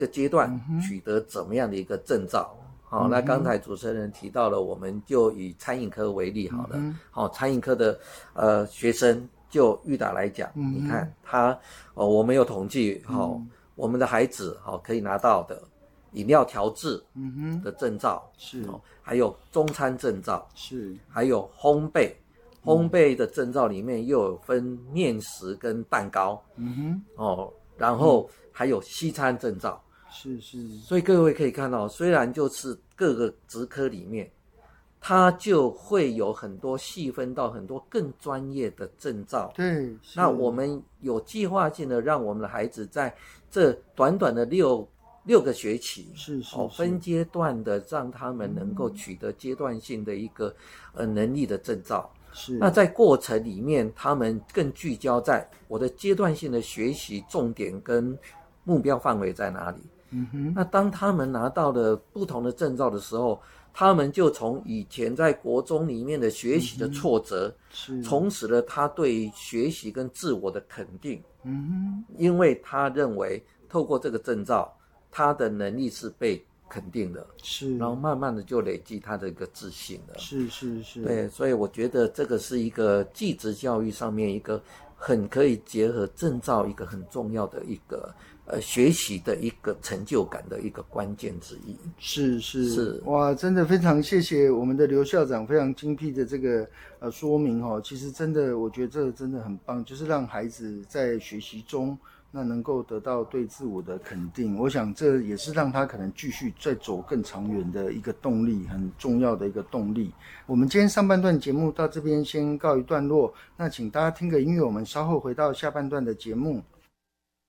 个阶段取得怎么样的一个证照。好，那刚才主持人提到了，我们就以餐饮科为例好了。好，餐饮科的学生就育达来讲，你看他我们有统计，我们的孩子可以拿到的饮料调制的证照是，还有中餐证照是，还有烘焙的证照里面又有分面食跟蛋糕，然后还有西餐证照。是，所以各位可以看到，虽然就是各个职科里面，它就会有很多细分到很多更专业的证照。对，那我们有计划性的让我们的孩子在这短短的六个学期，分阶段的让他们能够取得阶段性的一个能力的证照。是，那在过程里面，他们更聚焦在我的阶段性的学习重点跟目标范围在哪里。那当他们拿到了不同的证照的时候，他们就从以前在国中里面的学习的挫折，重拾了他对学习跟自我的肯定。因为他认为透过这个证照，他的能力是被肯定的，是，然后慢慢的就累积他的一个自信了。是，对，所以我觉得这个是一个技职教育上面一个很可以结合证照一个很重要的一个学习的一个成就感的一个关键之一。是，哇，真的非常谢谢我们的刘校长非常精辟的这个说明其实真的我觉得这真的很棒，就是让孩子在学习中那能够得到对自我的肯定，我想这也是让他可能继续再走更长远的一个动力，很重要的一个动力。我们今天上半段节目到这边先告一段落，那请大家听个音乐，我们稍后回到下半段的节目。